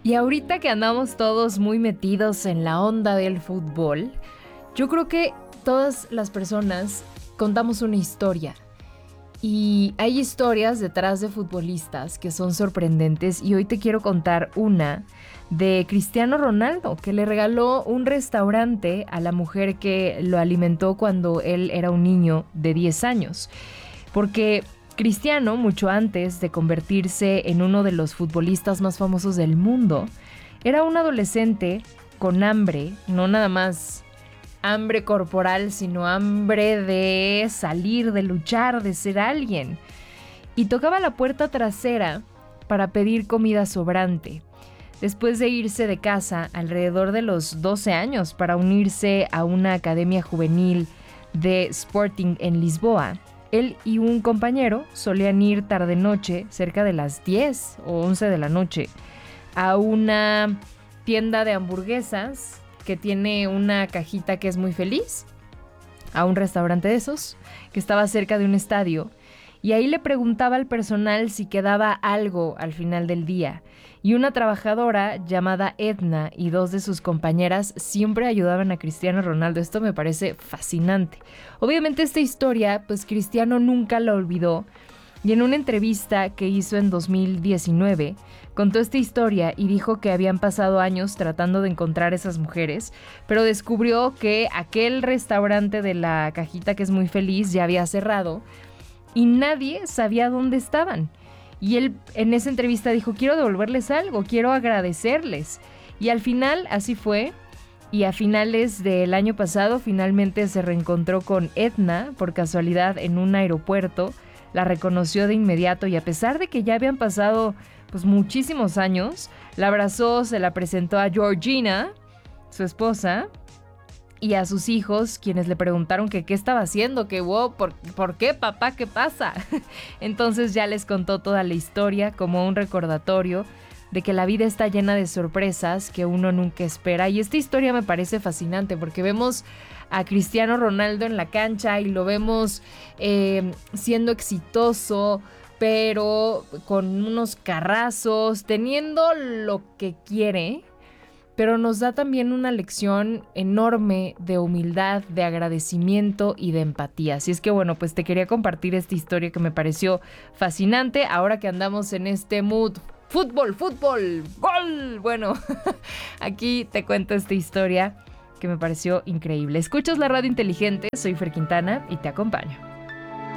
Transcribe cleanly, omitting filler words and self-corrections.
Y ahorita que andamos todos muy metidos en la onda del fútbol, yo creo que todas las personas contamos una historia. Y hay historias detrás de futbolistas que son sorprendentes y hoy te quiero contar una de Cristiano Ronaldo, que le regaló un restaurante a la mujer que lo alimentó cuando él era un niño de 10 años. Porque Cristiano, mucho antes de convertirse en uno de los futbolistas más famosos del mundo, era un adolescente con hambre, no nada más hambre corporal, sino hambre de salir, de luchar, de ser alguien. Y tocaba la puerta trasera para pedir comida sobrante. Después de irse de casa alrededor de los 12 años para unirse a una academia juvenil de Sporting en Lisboa, él y un compañero solían ir tarde-noche, cerca de las 10 o 11 de la noche, a una tienda de hamburguesas que tiene una cajita que es muy feliz, a un restaurante de esos, que estaba cerca de un estadio, y ahí le preguntaba al personal si quedaba algo al final del día, y una trabajadora llamada Edna y dos de sus compañeras siempre ayudaban a Cristiano Ronaldo. Esto me parece fascinante. Obviamente esta historia, pues Cristiano nunca la olvidó, y en una entrevista que hizo en 2019, contó esta historia y dijo que habían pasado años tratando de encontrar esas mujeres, pero descubrió que aquel restaurante de la cajita que es muy feliz ya había cerrado y nadie sabía dónde estaban. Y él en esa entrevista dijo, quiero devolverles algo, quiero agradecerles. Y al final así fue. Y a finales del año pasado finalmente se reencontró con Edna por casualidad en un aeropuerto. La reconoció de inmediato y a pesar de que ya habían pasado pues muchísimos años, la abrazó, se la presentó a Georgina, su esposa, y a sus hijos, quienes le preguntaron que qué estaba haciendo, que wow, ¿por qué, papá? ¿Qué pasa? Entonces ya les contó toda la historia como un recordatorio de que la vida está llena de sorpresas que uno nunca espera. Y esta historia me parece fascinante porque vemos a Cristiano Ronaldo en la cancha y lo vemos siendo exitoso, pero con unos carrazos, teniendo lo que quiere, pero nos da también una lección enorme de humildad, de agradecimiento y de empatía. Así es que bueno, pues te quería compartir esta historia que me pareció fascinante ahora que andamos en este mood. Fútbol, gol. Bueno, aquí te cuento esta historia que me pareció increíble. Escuchas la radio inteligente, soy Fer Quintana y te acompaño.